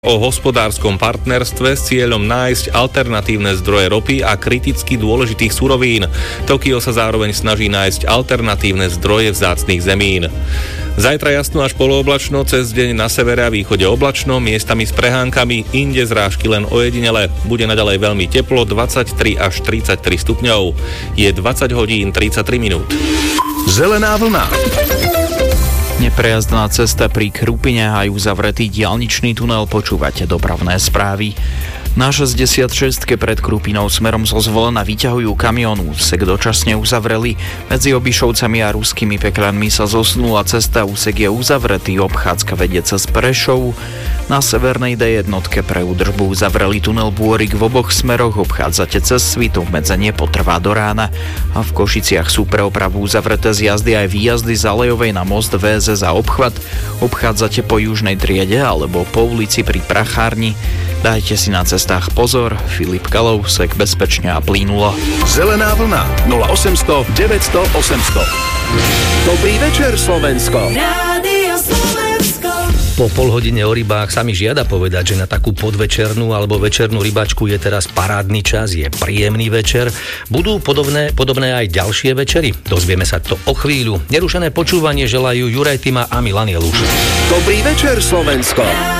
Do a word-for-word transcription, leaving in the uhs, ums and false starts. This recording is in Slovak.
O hospodárskom partnerstve s cieľom nájsť alternatívne zdroje ropy a kriticky dôležitých surovín. Tokio sa zároveň snaží nájsť alternatívne zdroje vzácnych zemín. Zajtra jasno až polooblačno, cez deň na severe a východe oblačno, miestami s prehánkami, inde zrážky len ojedinele. Bude naďalej veľmi teplo, dvadsaťtri až tridsaťtri stupňov. Je dvadsať hodín tridsaťtri minút. Zelená vlna. Neprejazdná cesta pri Krupine a uzavretý diaľničný tunel, počúvate dopravné správy. Na šesťdesiatšesť pred Krupinou smerom zo Zvolena vyťahujú kamión, úsek dočasne uzavreli. Medzi Obišovcami a Ruskými Pekľanmi sa zosnula cesta, úsek je uzavretý, obchádzka vedie cez Prešov. Na severnej dé jedna pre údržbu uzavreli tunel Bôrik v oboch smeroch, obchádzate cez Svitu, obmedzenie potrvá do rána. A v Košiciach sú pre opravu uzavreté zjazdy aj výjazdy z Alejovej na most vé zet za obchvat. Obchádzate po južnej triede alebo po ulici pri Prachárni. Dajte si na cestách pozor. Filip Kalousek, bezpečne a plynulo. Zelená vlna nula osemsto deväťsto osemsto. Dobrý večer, Slovensko. Rádio Slovensko. Po pol hodine o rybách sa mi žiada povedať, že na takú podvečernú alebo večernú rybačku je teraz parádny čas, je príjemný večer. Budú podobné, podobné aj ďalšie večery? Dozvieme sa to o chvíľu. Nerušené počúvanie želajú Juraj Tima a Milan Jeluš. Dobrý večer, Slovensko.